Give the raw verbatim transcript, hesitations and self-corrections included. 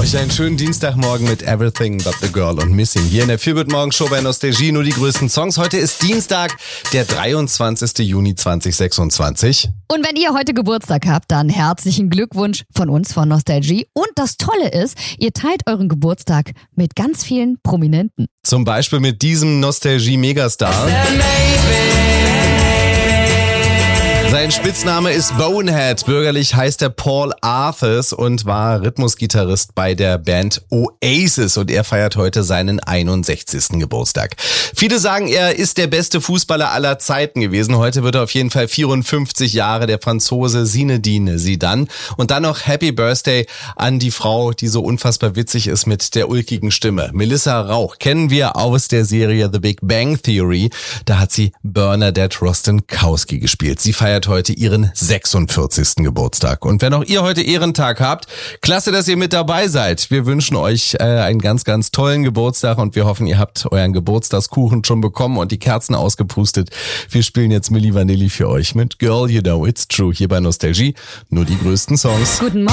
euch einen schönen Dienstagmorgen mit Everything But The Girl und Missing. Hier in der Feel-Good-Morgen-Show bei Nostalgie nur die größten Songs. Heute ist Dienstag, der dreiundzwanzigster Juni zweitausendsechsundzwanzig. Und wenn ihr heute Geburtstag habt, dann herzlichen Glückwunsch von uns von Nostalgie. Und das Tolle ist, ihr teilt euren Geburtstag mit ganz vielen Prominenten. Zum Beispiel mit diesem Nostalgie-Megastar. Sein Spitzname ist Bonehead, bürgerlich heißt er Paul Arthurs und war Rhythmusgitarrist bei der Band Oasis und er feiert heute seinen einundsechzigsten Geburtstag. Viele sagen, er ist der beste Fußballer aller Zeiten gewesen. Heute wird er auf jeden Fall vierundfünfzig Jahre, der Franzose Zinedine Zidane. Und dann noch Happy Birthday an die Frau, die so unfassbar witzig ist mit der ulkigen Stimme. Melissa Rauch kennen wir aus der Serie The Big Bang Theory. Da hat sie Bernadette Rostenkowski gespielt. Sie feiert heute ihren sechsundvierzigsten Geburtstag. Und wenn auch ihr heute Ehrentag habt, klasse, dass ihr mit dabei seid. Wir wünschen euch äh, einen ganz, ganz tollen Geburtstag und wir hoffen, ihr habt euren Geburtstagskuchen schon bekommen und die Kerzen ausgepustet. Wir spielen jetzt Milli Vanilli für euch mit Girl, You Know It's True hier bei Nostalgie. Nur die größten Songs. Guten Morgen.